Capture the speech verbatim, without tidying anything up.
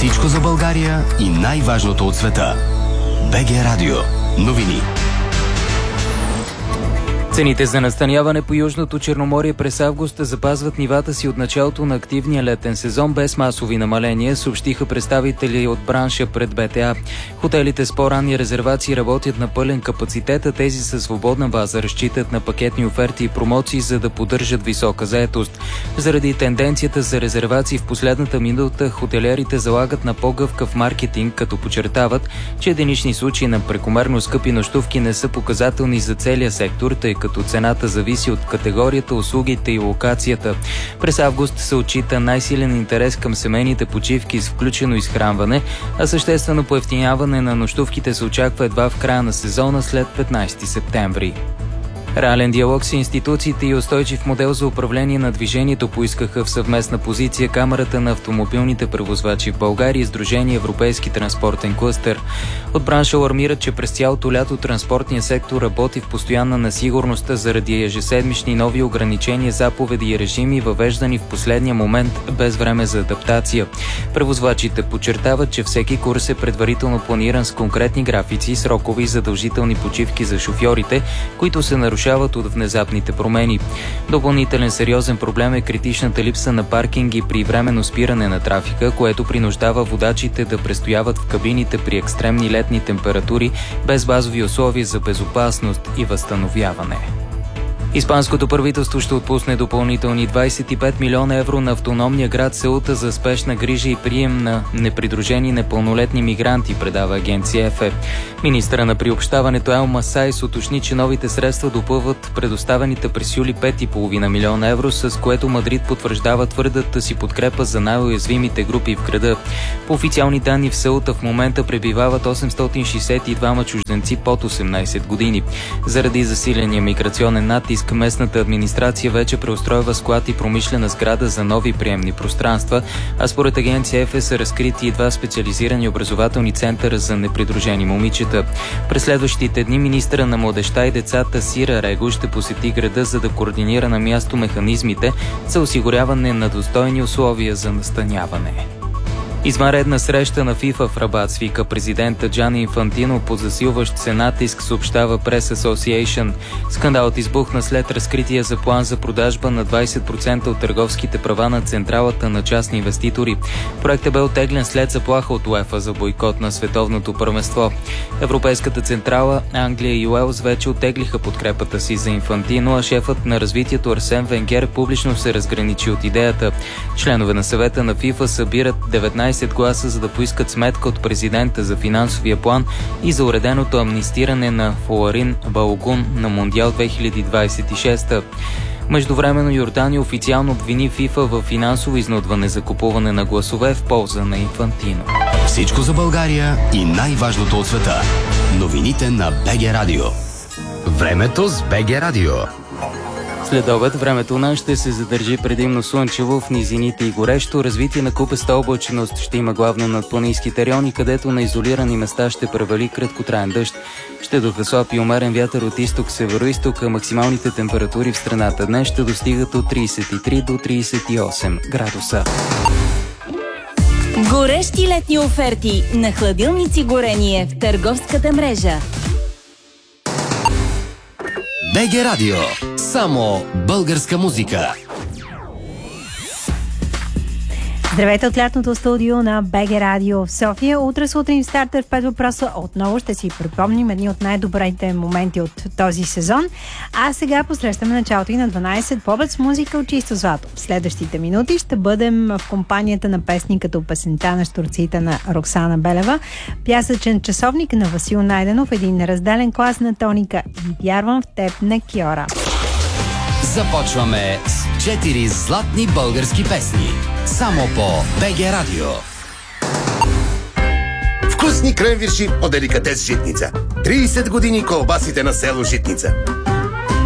Всичко за България и най-важното от света. БГ Радио. Новини. Цените за настаняване по Южното Черноморие през август запазват нивата си от началото на активния летен сезон без масови намаления, съобщиха представители от бранша пред БТА. Хотелите с по-ранни резервации работят на пълен капацитет, а тези със свободна база разчитат на пакетни оферти и промоции, за да поддържат висока заетост. Заради тенденцията за резервации в последната минута, хотелиерите залагат на по-гъвкав маркетинг, като подчертават, че единични случаи на прекомерно скъпи нощувки не са показателни за целия сектор, тъй като като цената зависи от категорията, услугите и локацията. През август се отчита най-силен интерес към семейните почивки с включено изхранване, а съществено поевтиняване на нощувките се очаква едва в края на сезона след петнайсети септември. Реален диалог с институциите и устойчив модел за управление на движението поискаха в съвместна позиция Камарата на автомобилните превозвачи в България и Сдружение Европейски транспортен клъстер. От бранша алармират, че през цялото лято транспортния сектор работи в постоянна несигурност заради ежеседмични нови ограничения, заповеди и режими, въвеждани в последния момент без време за адаптация. Превозвачите подчертават, че всеки курс е предварително планиран с конкретни графици, срокове и задължителни почивки за шофьорите, които се нарушават от внезапните промени. Допълнителен сериозен проблем е критичната липса на паркинги при временно спиране на трафика, което принуждава водачите да престояват в кабините при екстремни летни температури без базови условия за безопасност и възстановяване. Испанското правителство ще отпусне допълнителни двайсет и пет милиона евро на автономния град Сеута за спешна грижа и прием на непридружени непълнолетни мигранти, предава агенция ЕФЕ. Министъра на приобщаването Елма Сайс уточни, че новите средства допълват предоставените през юли пет и половина милиона евро, с което Мадрид потвърждава твърдата си подкрепа за най-уязвимите групи в града. По официални данни в Сеута в момента пребивават осемстотин шейсет и двама чужденци под осемнайсет години. Заради засиления миграционен натиск, местната администрация вече преустройва склад и промишлена сграда за нови приемни пространства, а според агенция ЕФЕ са разкрити и два специализирани образователни центъра за непридружени момичета. През следващите дни министъра на младежта и децата Сира Рего ще посети града, за да координира на място механизмите за осигуряване на достойни условия за настаняване. Извънредна среща на ФИФА в Рабат свика президента Джани Инфантино под засилващ се натиск, съобщава Press Association. Скандалът избухна след разкрития за план за продажба на двайсет процента от търговските права на централата на частни инвеститори. Проектът бе оттеглен след заплаха от УЕФА за бойкот на световното първенство. Европейската централа, Англия и Уелс вече оттеглиха подкрепата си за Инфантино, а шефът на развитието Арсен Венгер публично се разграничи от идеята. Членове на съвета на ФИФА събират деветнайсет гласа, за да поискат сметка от президента за финансовия план и за уреденото амнистиране на Фоларин Балогун на Мондиал две хиляди двайсет и шеста. Междувременно Йордания официално обвини ФИФА в финансово изнудване за купуване на гласове в полза на Инфантино. Всичко за България и най-важното от света. Новините на БГ Радио. Времето с БГ Радио. След обед времето у нас ще се задържи предимно слънчево, в низините и горещо. Развитие на купеста облачност ще има главно над планинските райони, където на изолирани места ще превали краткотраен дъжд. Ще духа слаб и умерен вятър от изток, североизток, а максималните температури в страната днес ще достигат от трийсет и три до трийсет и осем градуса. Горещи летни оферти на хладилници горение в търговската мрежа. БГ Радио. Само българска музика. Здравейте от лятното студио на БГ Радио в София. Утре сутрин в стартер в пет въпроса отново ще си припомним едни от най-добрите моменти от този сезон. А сега посрещаме началото и на дванайсет побед с музика от чисто злато. В следващите минути ще бъдем в компанията на песни като песента на щурците на Роксана Белева, пясъчен часовник на Васил Найденов, един неразделен клас на Тоника и Вярвам в теб на Кьора. Започваме с четири златни български песни. Само по БГ Радио. Вкусни кренвирши от деликатес Житница. трийсет години колбасите на село Житница.